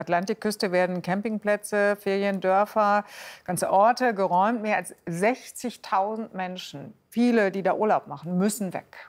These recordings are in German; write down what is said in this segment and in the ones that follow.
Atlantikküste werden Campingplätze, Feriendörfer, ganze Orte geräumt. Mehr als 60.000 Menschen, viele, die da Urlaub machen, müssen weg.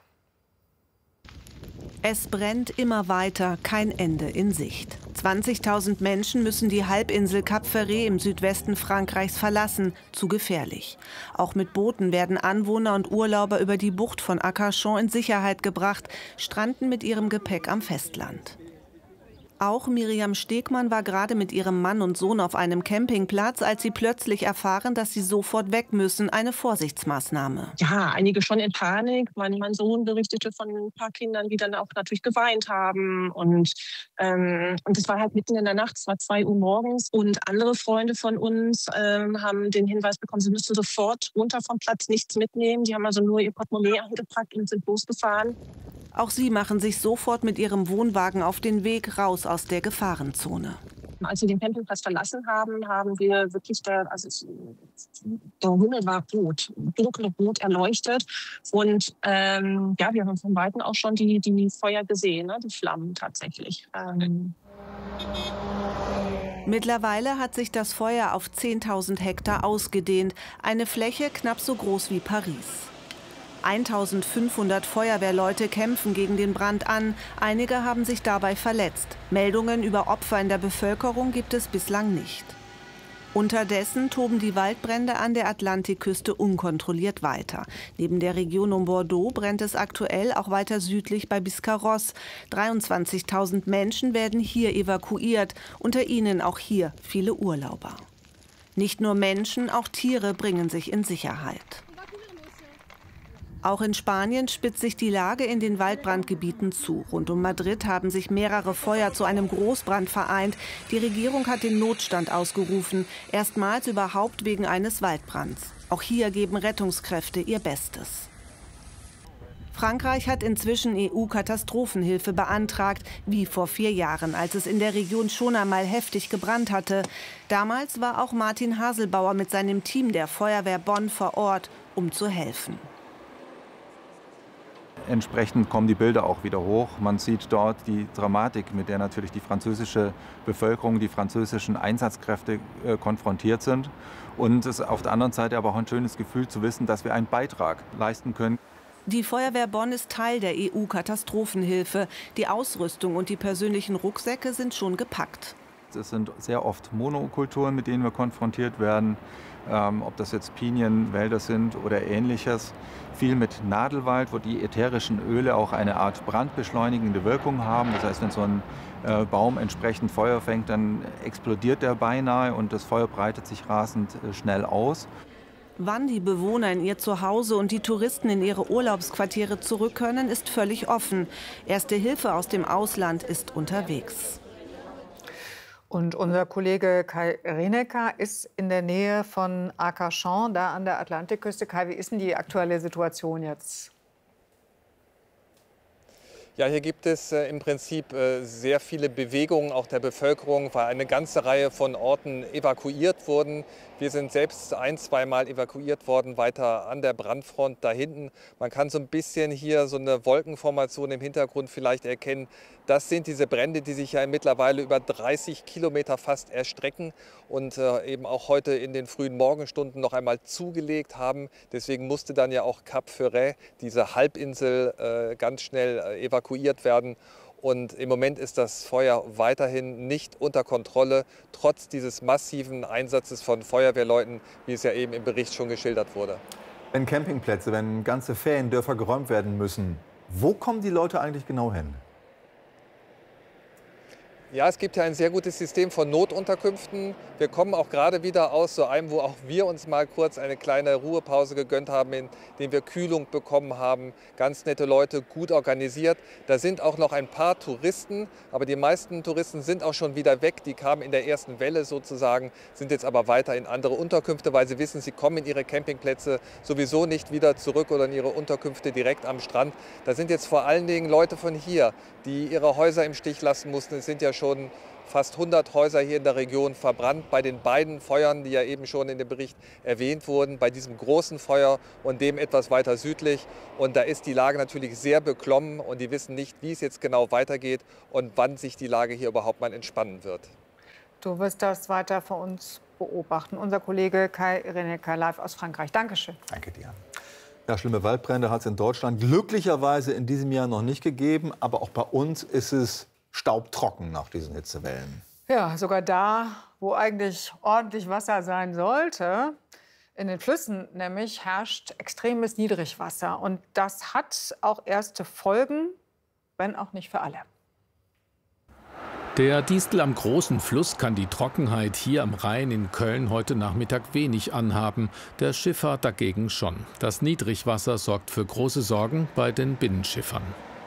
Es brennt immer weiter, kein Ende in Sicht. 20.000 Menschen müssen die Halbinsel Cap Ferret im Südwesten Frankreichs verlassen. Zu gefährlich. Auch mit Booten werden Anwohner und Urlauber über die Bucht von Arcachon in Sicherheit gebracht, stranden mit ihrem Gepäck am Festland. Auch Miriam Stegmann war gerade mit ihrem Mann und Sohn auf einem Campingplatz, als sie plötzlich erfahren, dass sie sofort weg müssen. Eine Vorsichtsmaßnahme. Ja, einige schon in Panik. Mein Sohn berichtete von ein paar Kindern, die dann auch natürlich geweint haben. Und es war halt mitten in der Nacht, es war 2 Uhr morgens. Und andere Freunde von uns haben den Hinweis bekommen, sie müssten sofort runter vom Platz, nichts mitnehmen. Die haben also nur ihr Portemonnaie angepackt und sind losgefahren. Auch sie machen sich sofort mit ihrem Wohnwagen auf den Weg raus aus der Gefahrenzone. Als wir den Campingplatz verlassen haben, haben wir wirklich der Himmel war rot, dunkelrot erleuchtet. Und ja, wir haben von Weitem auch schon die Feuer gesehen, ne, die Flammen tatsächlich. Mittlerweile hat sich das Feuer auf 10.000 Hektar ausgedehnt, eine Fläche knapp so groß wie Paris. 1.500 Feuerwehrleute kämpfen gegen den Brand an. Einige haben sich dabei verletzt. Meldungen über Opfer in der Bevölkerung gibt es bislang nicht. Unterdessen toben die Waldbrände an der Atlantikküste unkontrolliert weiter. Neben der Region um Bordeaux brennt es aktuell auch weiter südlich bei Biscarrosse. 23.000 Menschen werden hier evakuiert, unter ihnen auch hier viele Urlauber. Nicht nur Menschen, auch Tiere bringen sich in Sicherheit. Auch in Spanien spitzt sich die Lage in den Waldbrandgebieten zu. Rund um Madrid haben sich mehrere Feuer zu einem Großbrand vereint. Die Regierung hat den Notstand ausgerufen, erstmals überhaupt wegen eines Waldbrands. Auch hier geben Rettungskräfte ihr Bestes. Frankreich hat inzwischen EU-Katastrophenhilfe beantragt, wie vor 4 Jahren, als es in der Region schon einmal heftig gebrannt hatte. Damals war auch Martin Haselbauer mit seinem Team der Feuerwehr Bonn vor Ort, um zu helfen. Entsprechend kommen die Bilder auch wieder hoch. Man sieht dort die Dramatik, mit der natürlich die französische Bevölkerung, die französischen Einsatzkräfte konfrontiert sind. Und es ist auf der anderen Seite aber auch ein schönes Gefühl zu wissen, dass wir einen Beitrag leisten können. Die Feuerwehr Bonn ist Teil der EU-Katastrophenhilfe. Die Ausrüstung und die persönlichen Rucksäcke sind schon gepackt. Es sind sehr oft Monokulturen, mit denen wir konfrontiert werden. Ob das jetzt Pinienwälder sind oder Ähnliches. Viel mit Nadelwald, wo die ätherischen Öle auch eine Art brandbeschleunigende Wirkung haben. Das heißt, wenn so ein Baum entsprechend Feuer fängt, dann explodiert der beinahe und das Feuer breitet sich rasend schnell aus. Wann die Bewohner in ihr Zuhause und die Touristen in ihre Urlaubsquartiere zurück können, ist völlig offen. Erste Hilfe aus dem Ausland ist unterwegs. Und unser Kollege Kai Rinecker ist in der Nähe von Arcachon, da an der Atlantikküste. Kai, wie ist denn die aktuelle Situation jetzt? Ja, hier gibt es im Prinzip sehr viele Bewegungen auch der Bevölkerung, weil eine ganze Reihe von Orten evakuiert wurden. Wir sind selbst 1-2 Mal evakuiert worden, weiter an der Brandfront da hinten. Man kann so ein bisschen hier so eine Wolkenformation im Hintergrund vielleicht erkennen. Das sind diese Brände, die sich ja mittlerweile über 30 Kilometer fast erstrecken und eben auch heute in den frühen Morgenstunden noch einmal zugelegt haben. Deswegen musste dann ja auch Cap Ferret, diese Halbinsel, ganz schnell evakuiert werden. Und im Moment ist das Feuer weiterhin nicht unter Kontrolle, trotz dieses massiven Einsatzes von Feuerwehrleuten, wie es ja eben im Bericht schon geschildert wurde. Wenn Campingplätze, wenn ganze Feriendörfer geräumt werden müssen, wo kommen die Leute eigentlich genau hin? Ja, es gibt ja ein sehr gutes System von Notunterkünften. Wir kommen auch gerade wieder aus so einem, wo auch wir uns mal kurz eine kleine Ruhepause gegönnt haben, in dem wir Kühlung bekommen haben. Ganz nette Leute, gut organisiert. Da sind auch noch ein paar Touristen, aber die meisten Touristen sind auch schon wieder weg. Die kamen in der ersten Welle sozusagen, sind jetzt aber weiter in andere Unterkünfte, weil sie wissen, sie kommen in ihre Campingplätze sowieso nicht wieder zurück oder in ihre Unterkünfte direkt am Strand. Da sind jetzt vor allen Dingen Leute von hier, die ihre Häuser im Stich lassen mussten. Es sind ja schon fast 100 Häuser hier in der Region verbrannt bei den beiden Feuern, die ja eben schon in dem Bericht erwähnt wurden, bei diesem großen Feuer und dem etwas weiter südlich. Und da ist die Lage natürlich sehr beklommen und die wissen nicht, wie es jetzt genau weitergeht und wann sich die Lage hier überhaupt mal entspannen wird. Du wirst das weiter für uns beobachten. Unser Kollege Kai Rinecker live aus Frankreich. Dankeschön. Danke dir. Ja, schlimme Waldbrände hat es in Deutschland glücklicherweise in diesem Jahr noch nicht gegeben. Aber auch bei uns ist es staubtrocken nach diesen Hitzewellen. Ja, sogar da, wo eigentlich ordentlich Wasser sein sollte, in den Flüssen nämlich, herrscht extremes Niedrigwasser. Und das hat auch erste Folgen, wenn auch nicht für alle. Der Distel am großen Fluss kann die Trockenheit hier am Rhein in Köln heute Nachmittag wenig anhaben, der Schifffahrt dagegen schon. Das Niedrigwasser sorgt für große Sorgen bei den Binnenschiffern.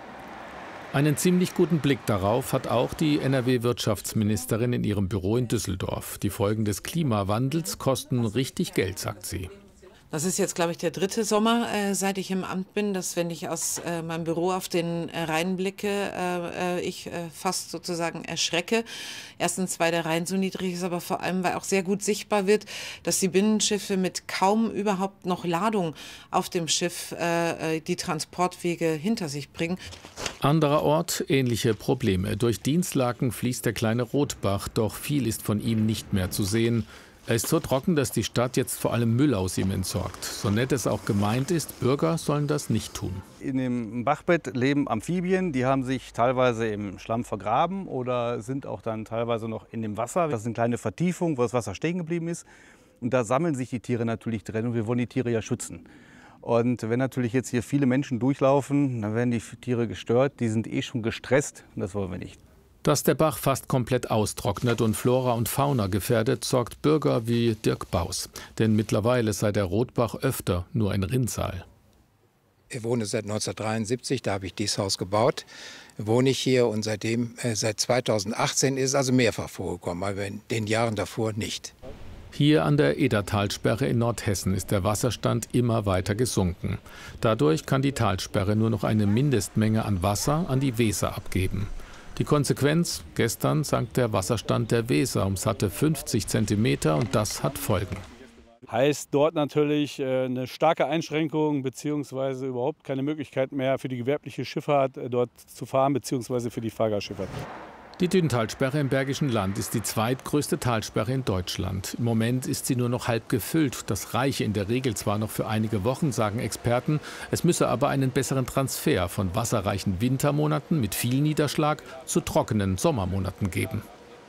Einen ziemlich guten Blick darauf hat auch die NRW-Wirtschaftsministerin in ihrem Büro in Düsseldorf. Die Folgen des Klimawandels kosten richtig Geld, sagt sie. Das ist jetzt, glaube ich, der 3. Sommer, seit ich im Amt bin, dass, wenn ich aus meinem Büro auf den Rhein blicke, ich fast sozusagen erschrecke. Erstens, weil der Rhein so niedrig ist, aber vor allem, weil auch sehr gut sichtbar wird, dass die Binnenschiffe mit kaum überhaupt noch Ladung auf dem Schiff die Transportwege hinter sich bringen. Anderer Ort, ähnliche Probleme. Durch Dinslaken fließt der kleine Rotbach, doch viel ist von ihm nicht mehr zu sehen. Er ist so trocken, dass die Stadt jetzt vor allem Müll aus ihm entsorgt. So nett es auch gemeint ist, Bürger sollen das nicht tun. In dem Bachbett leben Amphibien, die haben sich teilweise im Schlamm vergraben oder sind auch dann teilweise noch in dem Wasser. Das sind kleine Vertiefungen, wo das Wasser stehen geblieben ist. Und da sammeln sich die Tiere natürlich drin und wir wollen die Tiere ja schützen. Und wenn natürlich jetzt hier viele Menschen durchlaufen, dann werden die Tiere gestört. Die sind eh schon gestresst und das wollen wir nicht. Dass der Bach fast komplett austrocknet und Flora und Fauna gefährdet, sorgt Bürger wie Dirk Baus. Denn mittlerweile sei der Rotbach öfter nur ein Rinnsal. Ich wohne seit 1973, da habe ich dieses Haus gebaut. Wohne ich hier und seitdem, seit 2018 ist es also mehrfach vorgekommen, aber in den Jahren davor nicht. Hier an der Edertalsperre in Nordhessen ist der Wasserstand immer weiter gesunken. Dadurch kann die Talsperre nur noch eine Mindestmenge an Wasser an die Weser abgeben. Die Konsequenz: Gestern sank der Wasserstand der Weser um satte 50 Zentimeter und das hat Folgen. Heißt dort natürlich eine starke Einschränkung bzw. überhaupt keine Möglichkeit mehr für die gewerbliche Schifffahrt dort zu fahren bzw. für die Fahrgastschifffahrt. Die Düntalsperre im Bergischen Land ist die zweitgrößte Talsperre in Deutschland. Im Moment ist sie nur noch halb gefüllt. Das reiche in der Regel zwar noch für einige Wochen, sagen Experten. Es müsse aber einen besseren Transfer von wasserreichen Wintermonaten mit viel Niederschlag zu trockenen Sommermonaten geben.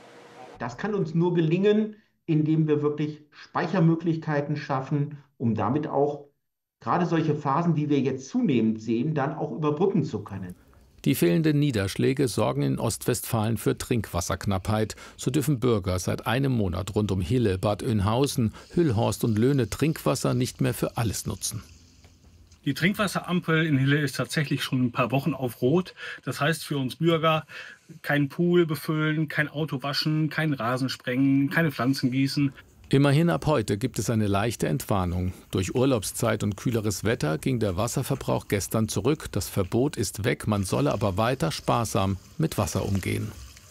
Das kann uns nur gelingen, indem wir wirklich Speichermöglichkeiten schaffen, um damit auch gerade solche Phasen, die wir jetzt zunehmend sehen, dann auch überbrücken zu können. Die fehlenden Niederschläge sorgen in Ostwestfalen für Trinkwasserknappheit. So dürfen Bürger seit einem Monat rund um Hille, Bad Oeynhausen, Hüllhorst und Löhne Trinkwasser nicht mehr für alles nutzen. Die Trinkwasserampel in Hille ist tatsächlich schon ein paar Wochen auf Rot. Das heißt für uns Bürger, kein Pool befüllen, kein Auto waschen, kein Rasen sprengen, keine Pflanzen gießen. Immerhin ab heute gibt es eine leichte Entwarnung. Durch Urlaubszeit und kühleres Wetter ging der Wasserverbrauch gestern zurück. Das Verbot ist weg, man solle aber weiter sparsam mit Wasser umgehen.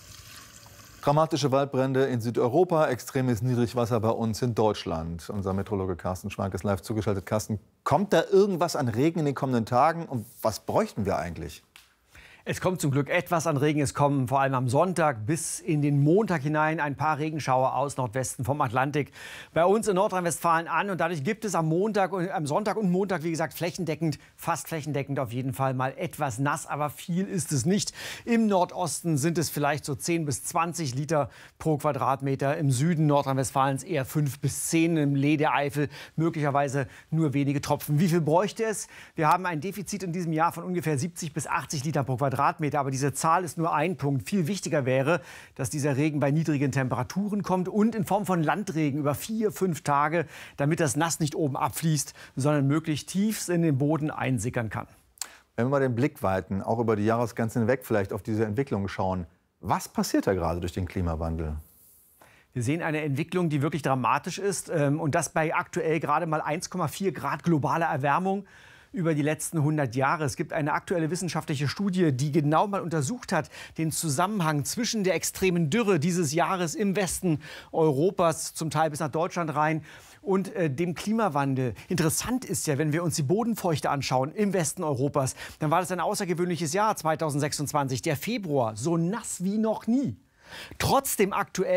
Dramatische Waldbrände in Südeuropa, extremes Niedrigwasser bei uns in Deutschland. Unser Meteorologe Carsten Schwank ist live zugeschaltet. Carsten, kommt da irgendwas an Regen in den kommenden Tagen und was bräuchten wir eigentlich? Es kommt zum Glück etwas an Regen. Es kommen vor allem am Sonntag bis in den Montag hinein ein paar Regenschauer aus Nordwesten vom Atlantik bei uns in Nordrhein-Westfalen an. Und dadurch gibt es am Sonntag und Montag, wie gesagt, flächendeckend, fast flächendeckend auf jeden Fall mal etwas nass. Aber viel ist es nicht. Im Nordosten sind es vielleicht so 10 bis 20 Liter pro Quadratmeter. Im Süden Nordrhein-Westfalens eher 5 bis 10. Im Lee der Eifel möglicherweise nur wenige Tropfen. Wie viel bräuchte es? Wir haben ein Defizit in diesem Jahr von ungefähr 70 bis 80 Liter pro Quadratmeter. Aber diese Zahl ist nur ein Punkt. Viel wichtiger wäre, dass dieser Regen bei niedrigen Temperaturen kommt und in Form von Landregen über 4, 5 Tage, damit das Nass nicht oben abfließt, sondern möglichst tief in den Boden einsickern kann. Wenn wir mal den Blick weiten, auch über die Jahresgrenzen hinweg vielleicht auf diese Entwicklung schauen, was passiert da gerade durch den Klimawandel? Wir sehen eine Entwicklung, die wirklich dramatisch ist und das bei aktuell gerade mal 1,4 Grad globaler Erwärmung über die letzten 100 Jahre. Es gibt eine aktuelle wissenschaftliche Studie, die genau mal untersucht hat, den Zusammenhang zwischen der extremen Dürre dieses Jahres im Westen Europas, zum Teil bis nach Deutschland rein, und dem Klimawandel. Interessant ist ja, wenn wir uns die Bodenfeuchte anschauen im Westen Europas, dann war das ein außergewöhnliches Jahr 2026, der Februar, so nass wie noch nie. Trotzdem aktuell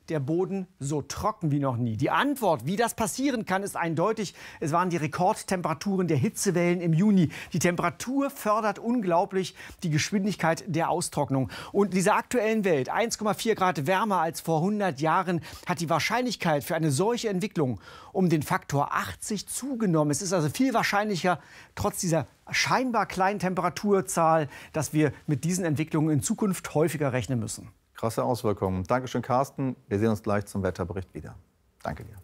der Boden so trocken wie noch nie. Die Antwort, wie das passieren kann, ist eindeutig. Es waren die Rekordtemperaturen der Hitzewellen im Juni. Die Temperatur fördert unglaublich die Geschwindigkeit der Austrocknung. Und in dieser aktuellen Welt, 1,4 Grad wärmer als vor 100 Jahren, hat die Wahrscheinlichkeit für eine solche Entwicklung um den Faktor 80 zugenommen. Es ist also viel wahrscheinlicher, trotz dieser scheinbar kleinen Temperaturzahl, dass wir mit diesen Entwicklungen in Zukunft häufiger rechnen müssen. Krasse Auswirkungen. Dankeschön, Carsten. Wir sehen uns gleich zum Wetterbericht wieder. Danke dir.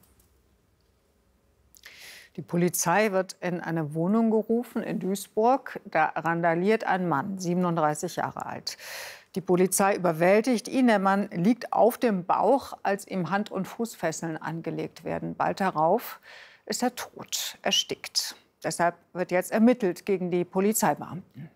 Die Polizei wird in eine Wohnung gerufen in Duisburg. Da randaliert ein Mann, 37 Jahre alt. Die Polizei überwältigt ihn. Der Mann liegt auf dem Bauch, als ihm Hand- und Fußfesseln angelegt werden. Bald darauf ist er tot, erstickt. Deshalb wird jetzt ermittelt gegen die Polizeibeamten.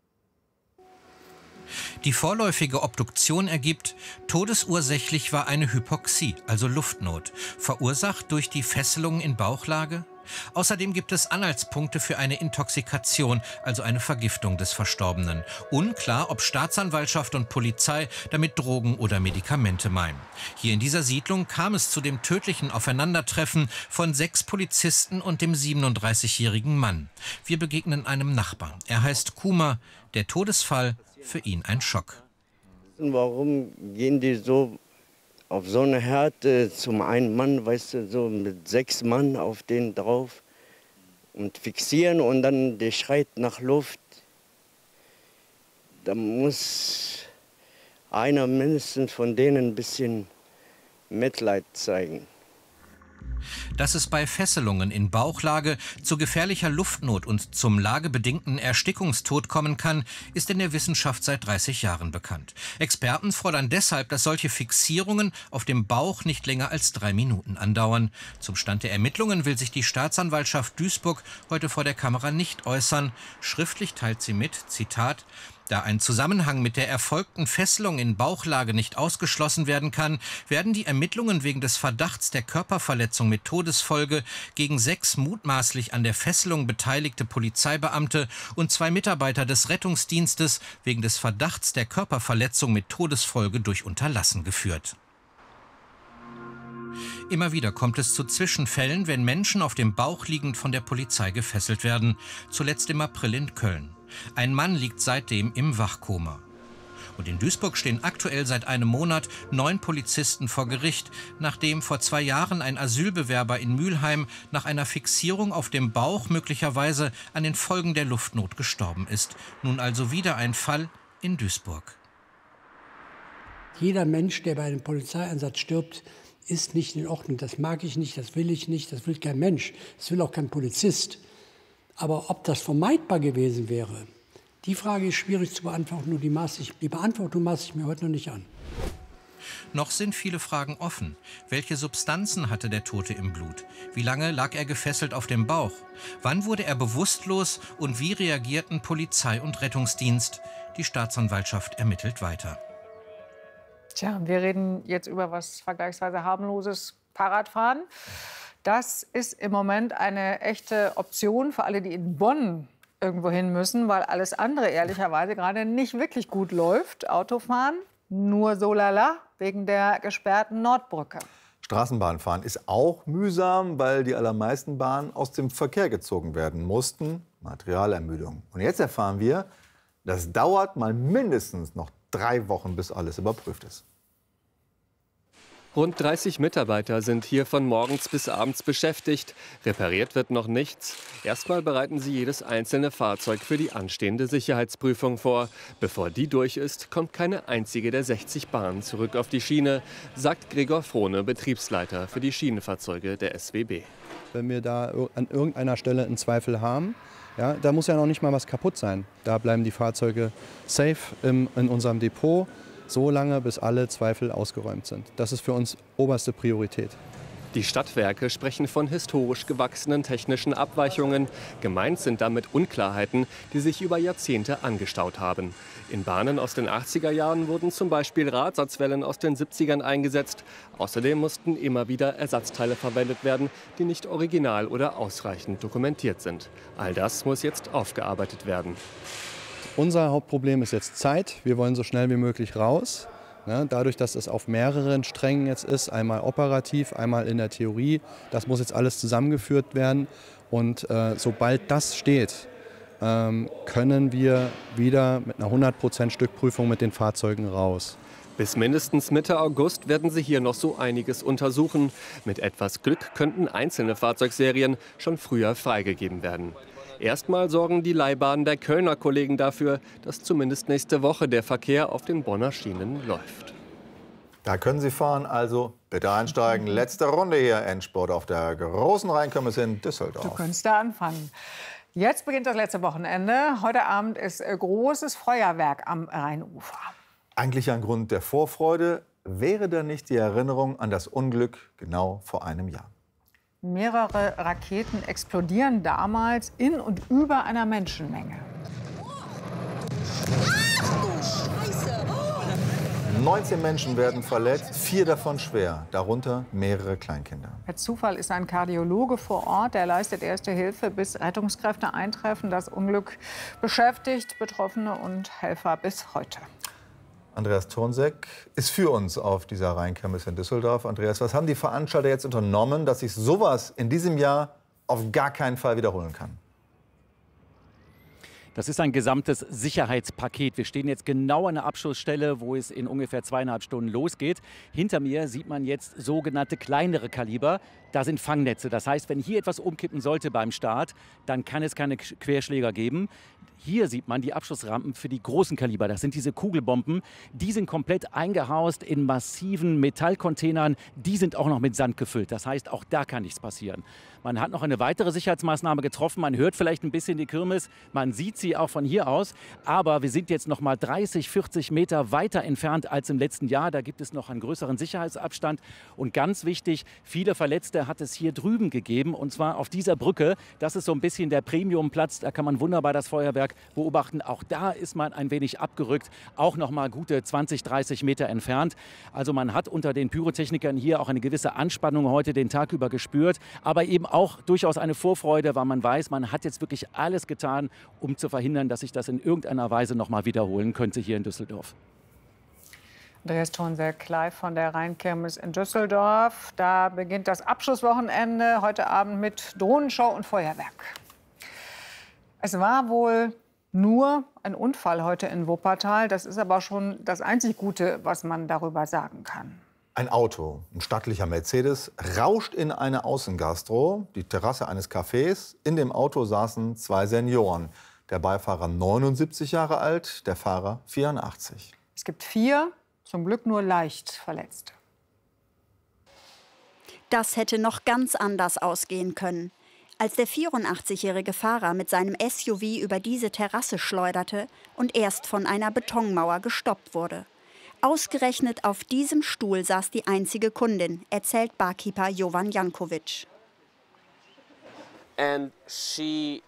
Die vorläufige Obduktion ergibt, todesursächlich war eine Hypoxie, also Luftnot, verursacht durch die Fesselung in Bauchlage. Außerdem gibt es Anhaltspunkte für eine Intoxikation, also eine Vergiftung des Verstorbenen. Unklar, ob Staatsanwaltschaft und Polizei damit Drogen oder Medikamente meinen. Hier in dieser Siedlung kam es zu dem tödlichen Aufeinandertreffen von 6 Polizisten und dem 37-jährigen Mann. Wir begegnen einem Nachbarn. Er heißt Kuma. Der Todesfall für ihn ein Schock. Warum gehen die so auf so eine Härte zum einen Mann, weißt du, so mit 6 Mann auf den drauf und fixieren und dann der schreit nach Luft. Da muss einer mindestens von denen ein bisschen Mitleid zeigen. Dass es bei Fesselungen in Bauchlage zu gefährlicher Luftnot und zum lagebedingten Erstickungstod kommen kann, ist in der Wissenschaft seit 30 Jahren bekannt. Experten fordern deshalb, dass solche Fixierungen auf dem Bauch nicht länger als 3 Minuten andauern. Zum Stand der Ermittlungen will sich die Staatsanwaltschaft Duisburg heute vor der Kamera nicht äußern. Schriftlich teilt sie mit, Zitat: Da ein Zusammenhang mit der erfolgten Fesselung in Bauchlage nicht ausgeschlossen werden kann, werden die Ermittlungen wegen des Verdachts der Körperverletzung mit Todesfolge gegen 6 mutmaßlich an der Fesselung beteiligte Polizeibeamte und 2 Mitarbeiter des Rettungsdienstes wegen des Verdachts der Körperverletzung mit Todesfolge durch Unterlassen geführt. Immer wieder kommt es zu Zwischenfällen, wenn Menschen auf dem Bauch liegend von der Polizei gefesselt werden. Zuletzt im April in Köln. Ein Mann liegt seitdem im Wachkoma. Und in Duisburg stehen aktuell seit einem Monat 9 Polizisten vor Gericht, nachdem vor 2 Jahren ein Asylbewerber in Mülheim nach einer Fixierung auf dem Bauch möglicherweise an den Folgen der Luftnot gestorben ist. Nun also wieder ein Fall in Duisburg. Jeder Mensch, der bei einem Polizeieinsatz stirbt, ist nicht in Ordnung. Das mag ich nicht, das will ich nicht, das will kein Mensch, das will auch kein Polizist. Aber ob das vermeidbar gewesen wäre, die Frage ist schwierig zu beantworten und die Beantwortung maße ich mir heute noch nicht an. Noch sind viele Fragen offen. Welche Substanzen hatte der Tote im Blut? Wie lange lag er gefesselt auf dem Bauch? Wann wurde er bewusstlos und wie reagierten Polizei und Rettungsdienst? Die Staatsanwaltschaft ermittelt weiter. Tja, wir reden jetzt über was vergleichsweise harmloses: Fahrradfahren. Das ist im Moment eine echte Option für alle, die in Bonn irgendwo hin müssen, weil alles andere ehrlicherweise gerade nicht wirklich gut läuft. Autofahren nur so lala wegen der gesperrten Nordbrücke. Straßenbahnfahren ist auch mühsam, weil die allermeisten Bahnen aus dem Verkehr gezogen werden mussten. Materialermüdung. Und jetzt erfahren wir, das dauert mal mindestens noch 3 Wochen, bis alles überprüft ist. Rund 30 Mitarbeiter sind hier von morgens bis abends beschäftigt. Repariert wird noch nichts. Erstmal bereiten sie jedes einzelne Fahrzeug für die anstehende Sicherheitsprüfung vor. Bevor die durch ist, kommt keine einzige der 60 Bahnen zurück auf die Schiene, sagt Gregor Frohne, Betriebsleiter für die Schienenfahrzeuge der SWB. Wenn wir da an irgendeiner Stelle einen Zweifel haben, ja, da muss ja noch nicht mal was kaputt sein. Da bleiben die Fahrzeuge safe in unserem Depot, so lange, bis alle Zweifel ausgeräumt sind. Das ist für uns oberste Priorität. Die Stadtwerke sprechen von historisch gewachsenen technischen Abweichungen. Gemeint sind damit Unklarheiten, die sich über Jahrzehnte angestaut haben. In Bahnen aus den 80er Jahren wurden zum Beispiel Radsatzwellen aus den 70ern eingesetzt. Außerdem mussten immer wieder Ersatzteile verwendet werden, die nicht original oder ausreichend dokumentiert sind. All das muss jetzt aufgearbeitet werden. Unser Hauptproblem ist jetzt Zeit. Wir wollen so schnell wie möglich raus. Ne? Dadurch, dass es auf mehreren Strängen jetzt ist, einmal operativ, einmal in der Theorie, das muss jetzt alles zusammengeführt werden. Und sobald das steht, können wir wieder mit einer 100% Stückprüfung mit den Fahrzeugen raus. Bis mindestens Mitte August werden sie hier noch so einiges untersuchen. Mit etwas Glück könnten einzelne Fahrzeugserien schon früher freigegeben werden. Erstmal sorgen die Leihbahnen der Kölner Kollegen dafür, dass zumindest nächste Woche der Verkehr auf den Bonner Schienen läuft. Da können Sie fahren, also bitte einsteigen. Letzte Runde hier, Endspurt auf der großen Rheinkirmes in Düsseldorf. Du kannst da anfangen. Jetzt beginnt das letzte Wochenende. Heute Abend ist großes Feuerwerk am Rheinufer. Eigentlich ein Grund der Vorfreude. Wäre da nicht die Erinnerung an das Unglück genau vor einem Jahr? Mehrere Raketen explodieren damals in und über einer Menschenmenge. 19 Menschen werden verletzt, 4 davon schwer, darunter mehrere Kleinkinder. Per Zufall ist ein Kardiologe vor Ort, der leistet erste Hilfe, bis Rettungskräfte eintreffen. Das Unglück beschäftigt Betroffene und Helfer bis heute. Andreas Thornseck ist für uns auf dieser Rheinkirmes in Düsseldorf. Andreas, was haben die Veranstalter jetzt unternommen, dass sich sowas in diesem Jahr auf gar keinen Fall wiederholen kann? Das ist ein gesamtes Sicherheitspaket. Wir stehen jetzt genau an der Abschussstelle, wo es in ungefähr 2,5 Stunden losgeht. Hinter mir sieht man jetzt sogenannte kleinere Kaliber. Da sind Fangnetze. Das heißt, wenn hier etwas umkippen sollte beim Start, dann kann es keine Querschläger geben. Hier sieht man die Abschussrampen für die großen Kaliber. Das sind diese Kugelbomben. Die sind komplett eingehaust in massiven Metallcontainern. Die sind auch noch mit Sand gefüllt. Das heißt, auch da kann nichts passieren. Man hat noch eine weitere Sicherheitsmaßnahme getroffen. Man hört vielleicht ein bisschen die Kirmes. Man sieht sie auch von hier aus. Aber wir sind jetzt noch mal 30, 40 Meter weiter entfernt als im letzten Jahr. Da gibt es noch einen größeren Sicherheitsabstand. Und ganz wichtig, viele Verletzte hat es hier drüben gegeben. Und zwar auf dieser Brücke. Das ist so ein bisschen der Premiumplatz. Da kann man wunderbar das Feuerwerk beobachten. Auch da ist man ein wenig abgerückt, auch noch mal gute 20, 30 Meter entfernt. Also man hat unter den Pyrotechnikern hier auch eine gewisse Anspannung heute den Tag über gespürt, aber eben auch durchaus eine Vorfreude, weil man weiß, man hat jetzt wirklich alles getan, um zu verhindern, dass sich das in irgendeiner Weise noch mal wiederholen könnte hier in Düsseldorf. Andreas Thornseck live von der Rheinkirmes in Düsseldorf. Da beginnt das Abschlusswochenende heute Abend mit Drohnenshow und Feuerwerk. Es war wohl nur ein Unfall heute in Wuppertal. Das ist aber schon das einzig Gute, was man darüber sagen kann. Ein Auto, ein stattlicher Mercedes, rauscht in eine Außengastro, die Terrasse eines Cafés. In dem Auto saßen 2 Senioren. Der Beifahrer 79 Jahre alt, der Fahrer 84. Es gibt 4, zum Glück nur leicht Verletzte. Das hätte noch ganz anders ausgehen können. Als der 84-jährige Fahrer mit seinem SUV über diese Terrasse schleuderte und erst von einer Betonmauer gestoppt wurde. Ausgerechnet auf diesem Stuhl saß die einzige Kundin, erzählt Barkeeper Jovan Jankovic. Sie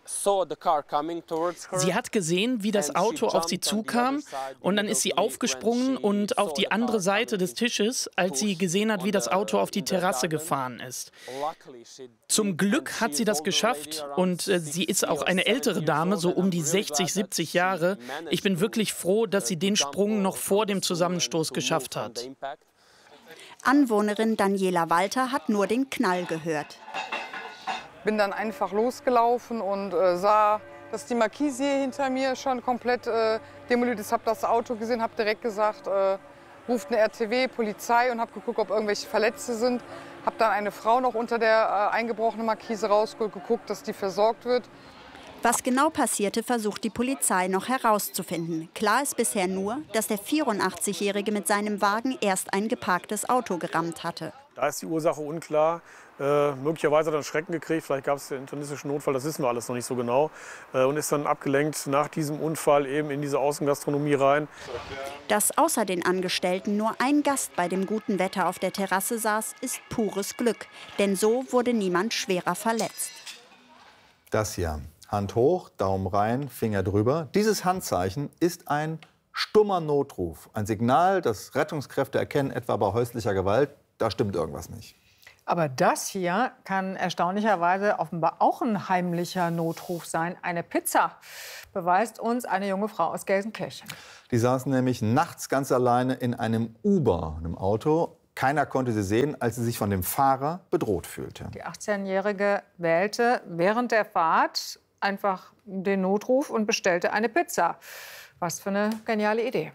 hat gesehen, wie das Auto auf sie zukam, und dann ist sie aufgesprungen und auf die andere Seite des Tisches, als sie gesehen hat, wie das Auto auf die Terrasse gefahren ist. Zum Glück hat sie das geschafft, und sie ist auch eine ältere Dame, so um die 60, 70 Jahre. Ich bin wirklich froh, dass sie den Sprung noch vor dem Zusammenstoß geschafft hat. Anwohnerin Daniela Walter hat nur den Knall gehört. Bin dann einfach losgelaufen und sah, dass die Markise hier hinter mir schon komplett demoliert ist. Habe das Auto gesehen, habe direkt gesagt, ruft eine RTW, Polizei, und habe geguckt, ob irgendwelche Verletzte sind. Habe dann eine Frau noch unter der eingebrochenen Markise rausgeholt, geguckt, dass die versorgt wird. Was genau passierte, versucht die Polizei noch herauszufinden. Klar ist bisher nur, dass der 84-Jährige mit seinem Wagen erst ein geparktes Auto gerammt hatte. Da ist die Ursache unklar. Möglicherweise hat er einen Schrecken gekriegt, vielleicht gab es den internistischen Notfall, das wissen wir alles noch nicht so genau. Und ist dann abgelenkt nach diesem Unfall eben in diese Außengastronomie rein. Dass außer den Angestellten nur ein Gast bei dem guten Wetter auf der Terrasse saß, ist pures Glück. Denn so wurde niemand schwerer verletzt. Das hier. Hand hoch, Daumen rein, Finger drüber. Dieses Handzeichen ist ein stummer Notruf. Ein Signal, das Rettungskräfte erkennen, etwa bei häuslicher Gewalt. Da stimmt irgendwas nicht. Aber das hier kann erstaunlicherweise offenbar auch ein heimlicher Notruf sein. Eine Pizza, beweist uns eine junge Frau aus Gelsenkirchen. Die saßen nämlich nachts ganz alleine in einem Uber, einem Auto. Keiner konnte sie sehen, als sie sich von dem Fahrer bedroht fühlte. Die 18-Jährige wählte während der Fahrt einfach den Notruf und bestellte eine Pizza. Was für eine geniale Idee.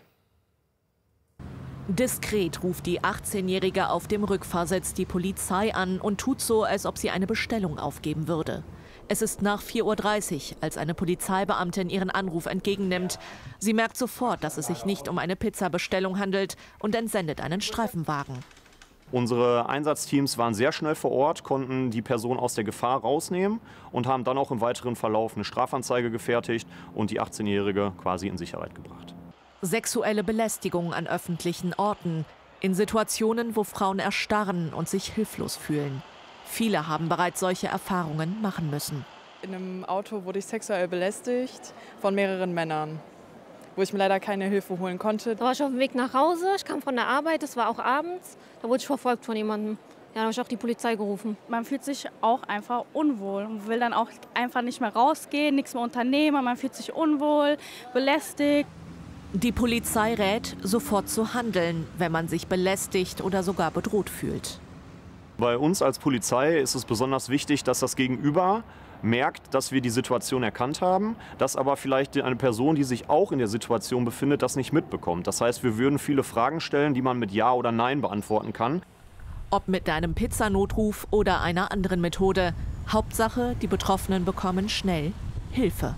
Diskret ruft die 18-Jährige auf dem Rückfahrsitz die Polizei an und tut so, als ob sie eine Bestellung aufgeben würde. Es ist nach 4:30 Uhr, als eine Polizeibeamtin ihren Anruf entgegennimmt. Sie merkt sofort, dass es sich nicht um eine Pizzabestellung handelt und entsendet einen Streifenwagen. Unsere Einsatzteams waren sehr schnell vor Ort, konnten die Person aus der Gefahr rausnehmen und haben dann auch im weiteren Verlauf eine Strafanzeige gefertigt und die 18-Jährige quasi in Sicherheit gebracht. Sexuelle Belästigung an öffentlichen Orten, in Situationen, wo Frauen erstarren und sich hilflos fühlen. Viele haben bereits solche Erfahrungen machen müssen. In einem Auto wurde ich sexuell belästigt von mehreren Männern, wo ich mir leider keine Hilfe holen konnte. Da war ich auf dem Weg nach Hause, ich kam von der Arbeit, es war auch abends, da wurde ich verfolgt von jemandem. Ja, da habe ich auch die Polizei gerufen. Man fühlt sich auch einfach unwohl und will dann auch einfach nicht mehr rausgehen, nichts mehr unternehmen, man fühlt sich unwohl, belästigt. Die Polizei rät, sofort zu handeln, wenn man sich belästigt oder sogar bedroht fühlt. Bei uns als Polizei ist es besonders wichtig, dass das Gegenüber merkt, dass wir die Situation erkannt haben, dass aber vielleicht eine Person, die sich auch in der Situation befindet, das nicht mitbekommt. Das heißt, wir würden viele Fragen stellen, die man mit Ja oder Nein beantworten kann. Ob mit einem Pizzanotruf oder einer anderen Methode. Hauptsache, die Betroffenen bekommen schnell Hilfe.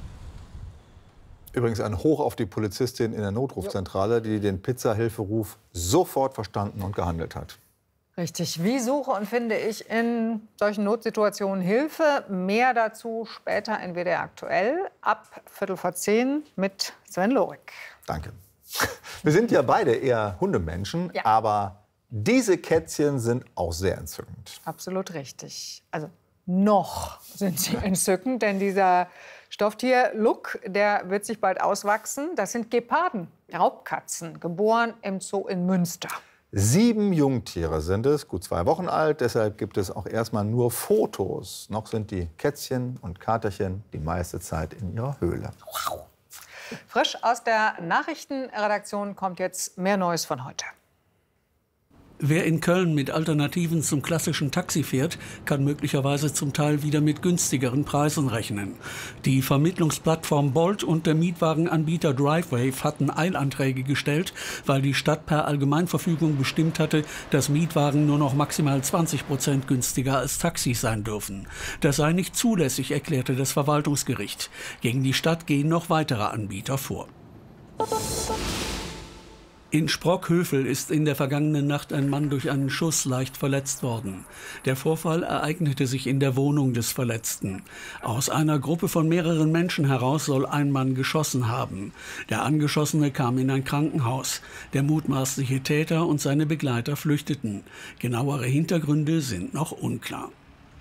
Übrigens ein Hoch auf die Polizistin in der Notrufzentrale, die den Pizzahilferuf sofort verstanden und gehandelt hat. Richtig. Wie suche und finde ich in solchen Notsituationen Hilfe? Mehr dazu später in WDR aktuell ab 9:45 mit Sven Lorik. Danke. Wir sind ja beide eher Hundemenschen, ja. Aber diese Kätzchen sind auch sehr entzückend. Absolut richtig. Also noch sind sie entzückend, denn dieser Stofftier-Look, der wird sich bald auswachsen. Das sind Geparden, Raubkatzen, geboren im Zoo in Münster. 7 Jungtiere sind es, gut 2 Wochen alt. Deshalb gibt es auch erstmal nur Fotos. Noch sind die Kätzchen und Katerchen die meiste Zeit in ihrer Höhle. Wow. Frisch aus der Nachrichtenredaktion kommt jetzt mehr Neues von heute. Wer in Köln mit Alternativen zum klassischen Taxi fährt, kann möglicherweise zum Teil wieder mit günstigeren Preisen rechnen. Die Vermittlungsplattform Bolt und der Mietwagenanbieter Driveway hatten Eilanträge gestellt, weil die Stadt per Allgemeinverfügung bestimmt hatte, dass Mietwagen nur noch maximal 20% günstiger als Taxis sein dürfen. Das sei nicht zulässig, erklärte das Verwaltungsgericht. Gegen die Stadt gehen noch weitere Anbieter vor. In Sprockhövel ist in der vergangenen Nacht ein Mann durch einen Schuss leicht verletzt worden. Der Vorfall ereignete sich in der Wohnung des Verletzten. Aus einer Gruppe von mehreren Menschen heraus soll ein Mann geschossen haben. Der Angeschossene kam in ein Krankenhaus. Der mutmaßliche Täter und seine Begleiter flüchteten. Genauere Hintergründe sind noch unklar.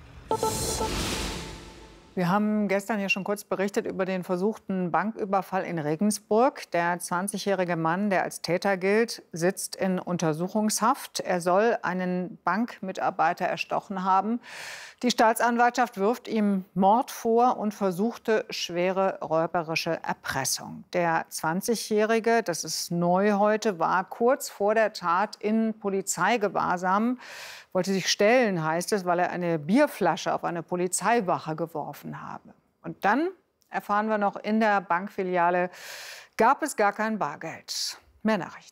Wir haben gestern ja schon kurz berichtet über den versuchten Banküberfall in Regensburg. Der 20-jährige Mann, der als Täter gilt, sitzt in Untersuchungshaft. Er soll einen Bankmitarbeiter erstochen haben. Die Staatsanwaltschaft wirft ihm Mord vor und versuchte schwere räuberische Erpressung. Der 20-jährige, das ist neu heute, war kurz vor der Tat in Polizeigewahrsam. Wollte sich stellen, heißt es, weil er eine Bierflasche auf eine Polizeiwache geworfen habe. Und dann erfahren wir noch, in der Bankfiliale gab es gar kein Bargeld. Mehr Nachrichten.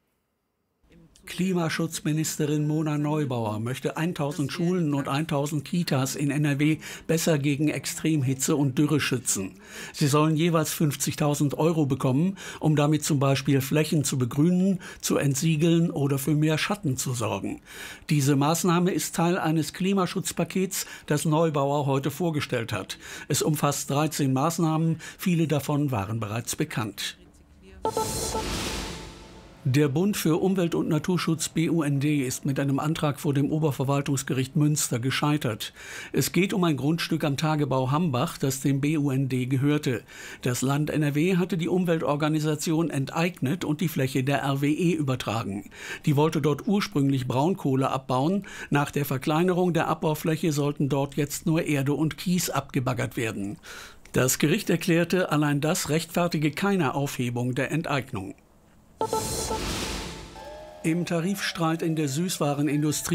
Klimaschutzministerin Mona Neubauer möchte 1000 Schulen und 1000 Kitas in NRW besser gegen Extremhitze und Dürre schützen. Sie sollen jeweils 50.000 € bekommen, um damit zum Beispiel Flächen zu begrünen, zu entsiegeln oder für mehr Schatten zu sorgen. Diese Maßnahme ist Teil eines Klimaschutzpakets, das Neubauer heute vorgestellt hat. Es umfasst 13 Maßnahmen, viele davon waren bereits bekannt. Der Bund für Umwelt und Naturschutz BUND ist mit einem Antrag vor dem Oberverwaltungsgericht Münster gescheitert. Es geht um ein Grundstück am Tagebau Hambach, das dem BUND gehörte. Das Land NRW hatte die Umweltorganisation enteignet und die Fläche der RWE übertragen. Die wollte dort ursprünglich Braunkohle abbauen. Nach der Verkleinerung der Abbaufläche sollten dort jetzt nur Erde und Kies abgebaggert werden. Das Gericht erklärte, allein das rechtfertige keine Aufhebung der Enteignung. Im Tarifstreit in der Süßwarenindustrie